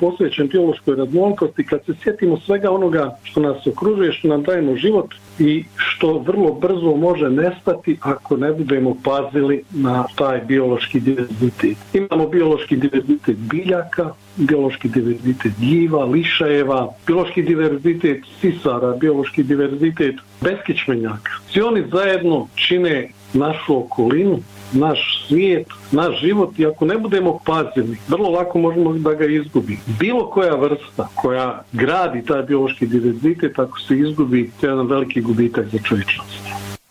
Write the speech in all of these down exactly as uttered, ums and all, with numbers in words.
posvećen biološkoj raznolikosti, kad se sjetimo svega onoga što nas okružuje, što nam dajemo život i što vrlo brzo može nestati ako ne budemo pazili na taj biološki diverzitet. Imamo biološki diverzitet biljaka, biološki diverzitet gljiva, lišajeva, biološki diverzitet sisara, biološki diverzitet beskičmenjaka. Svi oni zajedno čine našu okolinu, naš svijet, naš život i ako ne budemo pazili, vrlo lako možemo da ga izgubi. Bilo koja vrsta koja gradi taj biološki diverzitet, ako se izgubi, to je jedan veliki gubitak za čovječnost.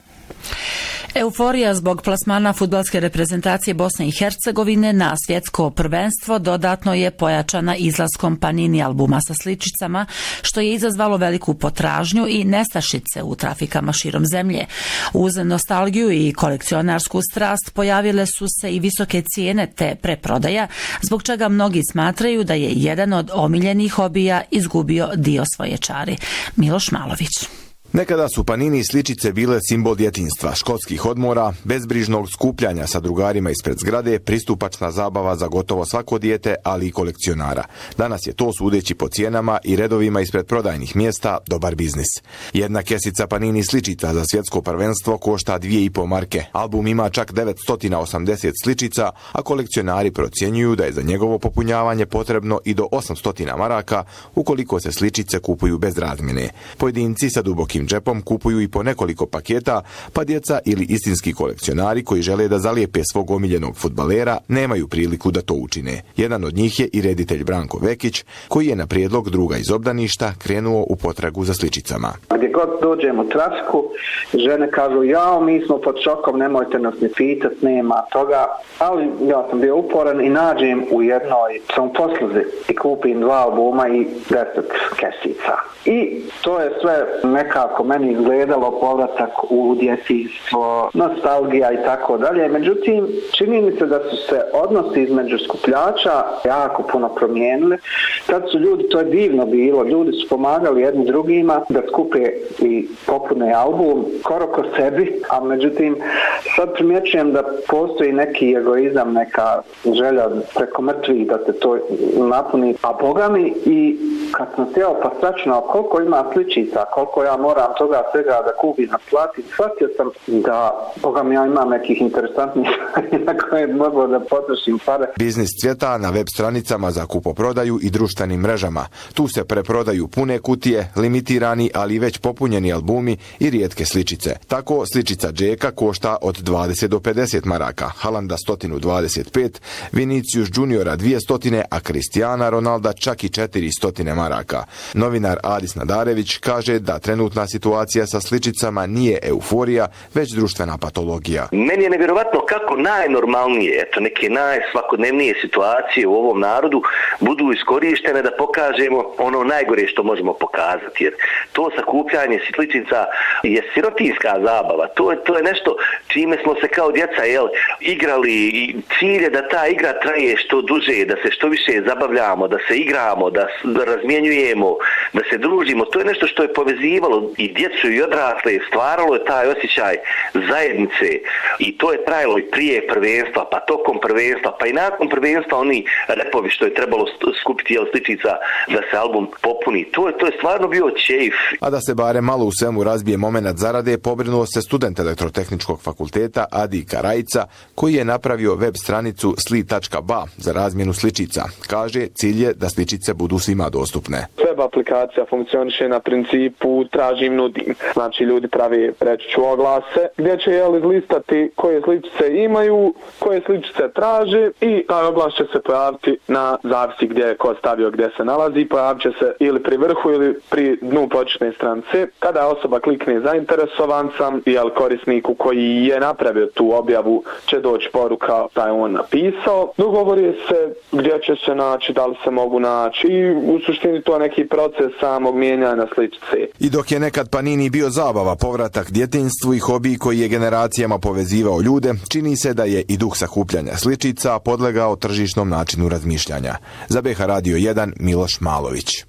Euforija zbog plasmana fudbalske reprezentacije Bosne i Hercegovine na svjetsko prvenstvo dodatno je pojačana izlaskom Panini albuma sa sličicama, što je izazvalo veliku potražnju i nestašice u trafikama širom zemlje. Uz nostalgiju i kolekcionarsku strast pojavile su se i visoke cijene te preprodaja, zbog čega mnogi smatraju da je jedan od omiljenih hobija izgubio dio svoje čari. Miloš Malović. Nekada su Panini sličice bile simbol djetinjstva, školskih odmora, bezbrižnog skupljanja sa drugarima ispred zgrade, pristupačna zabava za gotovo svako dijete, ali i kolekcionara. Danas je to, sudeći po cijenama i redovima ispred prodajnih mjesta, dobar biznis. Jedna kesica Panini sličica za svjetsko prvenstvo košta dvije i po marke. Album ima čak devetsto osamdeset sličica, a kolekcionari procjenjuju da je za njegovo popunjavanje potrebno i do osamsto maraka ukoliko se sličice kupuju bez razmjene. Pojedinci sa dubokim džepom kupuju i po nekoliko paketa, pa djeca ili istinski kolekcionari koji žele da zalijepe svog omiljenog fudbalera nemaju priliku da to učine. Jedan od njih je i reditelj Branko Vekić, koji je na prijedlog druga iz obdaništa krenuo u potragu za sličicama. Gdje god dođem u trafiku, žene kažu, jao, mi smo pod šokom, nemojte nas ni pitat, nema toga, ali ja sam bio uporan i nađem u jednoj samoposluzi i kupim dva albuma i deset kesica. I to je sve nekako meni izgledalo povratak u djetinjstvo, nostalgija i tako dalje. Međutim, čini mi se da su se odnosi između skupljača jako puno promijenili. Tad su ljudi, to je divno bilo, ljudi su pomagali jednim drugima da skupe i popune album skoro ko sebi, a međutim sad primjećujem da postoji neki egoizam, neka želja preko mrtvih da te to napuni. A boga mi, i kad sam sjeo pa sračunao koliko ima sličica, koliko ja moram toga svega da kupim, naplatim, shvatio sam da, boga mi, ja imam nekih interesantnih na koje mogu da potrošim pare. Biznis cvjeta na web stranicama za kupoprodaju i društvenim mrežama. Tu se preprodaju pune kutije, limitirani, ali već popunjeni albumi i rijetke sličice. Tako sličica Džeka košta od dvadeset do pedeset maraka, Halanda sto dvadeset pet, Vinicius Juniora dvjesto, a Cristiana Ronalda čak i četiristo maraka. Novinar Adis Nadarević kaže da trenutna situacija sa sličicama nije euforija, već društvena patologija. Meni je nevjerovatno kako najnormalnije, eto, neke najsvakodnevnije situacije u ovom narodu budu iskorištene da pokažemo ono najgore što možemo pokazati. Jer to sakupljanje sličica je sirotinska zabava. To je, to je nešto čime smo se kao djeca jel, igrali i cilj je da ta igra traje što duže, da se što više zabavljamo, da se igramo, da, da razmjenjujemo, da se družimo. To je nešto što je povezivalo i djecu i odrasle, stvaralo je taj osjećaj zajednice i to je trajalo i prije prvenstva, pa tokom prvenstva, pa i nakon prvenstva oni repovi što je trebalo skupiti jel, sličica da se album popuni. To je, to je stvarno bio čejf. A da se bare malo u svemu razbije momenat zarade, pobrinuo se student Elektrotehničkog fakulteta Adi Karajica, koji je napravio web stranicu sli tačka ba za razmjenu sličica. Kaže, cilj je da sličice budu svima dostupne. Web aplikacija funkcioniše na principu tražim, nudim. Znači ljudi pravi, reći ću, oglase gdje će jel, izlistati koje sličice imaju, koje sličice traže i taj oglas će se pojaviti na zavisi gdje je ko stavio gdje se nalazi, pojavit će se ili pri vrhu ili pri dnu početne stranice. Kada osoba klikne zainteresovan sam, jel, korisniku koji je napravio tu objavu će doći poruka da je on napisao. Dogovori se gdje će se naći, da li se mogu naći i u suštini to je neki proces samog mijenjanja sličice. I dok je nekad Panini bio zabava, povratak djetinjstvu i hobiji koji je generacijama povezivao ljude, čini se da je i duh sakupljanja sličica podlegao tržišnom načinu razmišljanja. Za B H Radio jedan, Miloš Malović.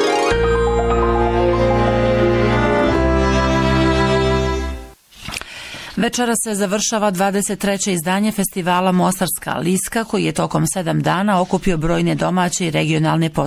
Večera se završava dvadeset treće izdanje festivala Mostarska liska, koji je tokom sedam dana okupio brojne domaće i regionalne